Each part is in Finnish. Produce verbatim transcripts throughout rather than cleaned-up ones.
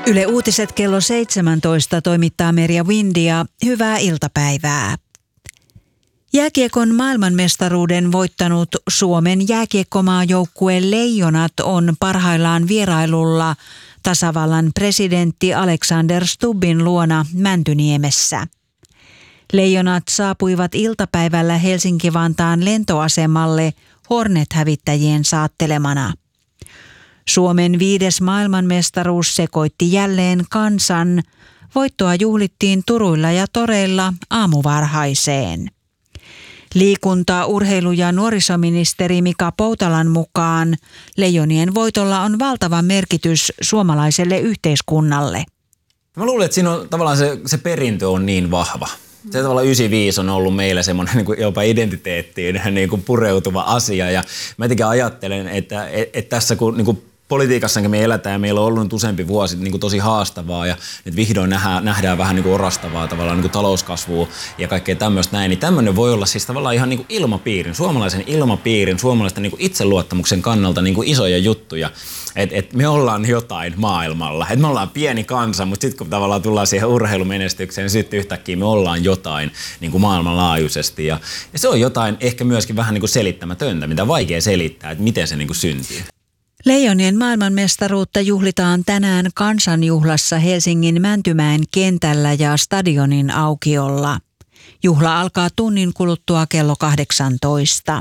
Yle Uutiset kello seitsemäntoista toimittaa Merja Windia. Hyvää iltapäivää. Jääkiekon maailmanmestaruuden voittanut Suomen jääkiekkomaajoukkue Leijonat on parhaillaan vierailulla tasavallan presidentti Alexander Stubbin luona Mäntyniemessä. Leijonat saapuivat iltapäivällä Helsinki-Vantaan lentoasemalle Hornet-hävittäjien saattelemana. Suomen viides maailmanmestaruus sekoitti jälleen kansan. Voittoa juhlittiin turuilla ja toreilla aamuvarhaiseen. Liikunta-, urheilu- ja nuorisoministeri Mika Poutalan mukaan Leijonien voitolla on valtava merkitys suomalaiselle yhteiskunnalle. Mä luulen, että siinä on tavallaan se, se perintö on niin vahva. Se tavallaan yhdeksänkymmentäviisi on ollut meillä semmoinen niin kuin jopa identiteettiin niin kuin pureutuva asia. Ja mä jotenkin ajattelen, että, että tässä kun niin kuin politiikassakin me eletään ja meillä on ollut nyt useampi vuosi niin kuin tosi haastavaa ja nyt vihdoin nähdään, nähdään vähän niin kuin orastavaa tavallaan niin kuin talouskasvua ja kaikkea tämmöistä näin, niin tämmöinen voi olla siis tavallaan ihan niin kuin ilmapiirin, suomalaisen ilmapiirin, suomalaisten niin kuin itseluottamuksen kannalta niin kuin isoja juttuja, että et me ollaan jotain maailmalla, että me ollaan pieni kansa, mutta sitten kun tavallaan tullaan siihen urheilumenestykseen, niin sitten yhtäkkiä me ollaan jotain niin kuin maailmanlaajuisesti ja, ja se on jotain ehkä myöskin vähän niin kuin selittämätöntä, mitä on vaikea selittää, että miten se niin kuin syntyy. Leijonien maailmanmestaruutta juhlitaan tänään kansanjuhlassa Helsingin Mäntymäen kentällä ja stadionin aukiolla. Juhla alkaa tunnin kuluttua kello kahdeksantoista.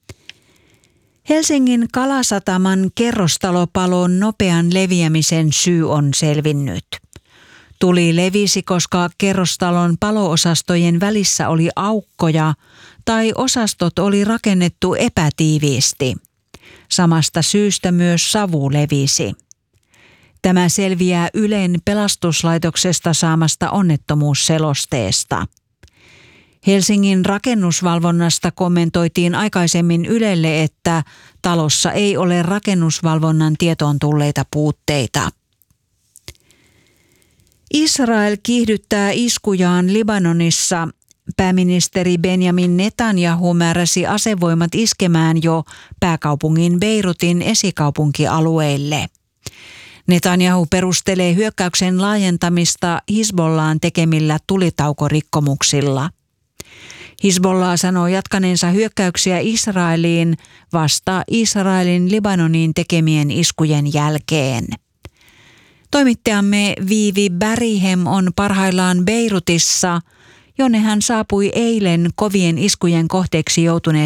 Helsingin Kalasataman kerrostalopalon nopean leviämisen syy on selvinnyt. Tuli levisi, koska kerrostalon paloosastojen välissä oli aukkoja tai osastot oli rakennettu epätiiviisti. Samasta syystä myös savu levisi. Tämä selviää Ylen pelastuslaitoksesta saamasta onnettomuusselosteesta. Helsingin rakennusvalvonnasta kommentoitiin aikaisemmin Ylelle, että talossa ei ole rakennusvalvonnan tietoon tulleita puutteita. Israel kiihdyttää iskujaan Libanonissa. Pääministeri Benjamin Netanyahu määräsi asevoimat iskemään jo pääkaupungin Beirutin esikaupunkialueille. Netanyahu perustelee hyökkäyksen laajentamista Hizbollahin tekemillä tulitaukorikkomuksilla. Hizbollah sanoo jatkaneensa hyökkäyksiä Israeliin vasta Israelin Libanoniin tekemien iskujen jälkeen. Toimittajamme Viivi Bärihem on parhaillaan Beirutissa, jonne hän saapui eilen kovien iskujen kohteeksi joutuneeseen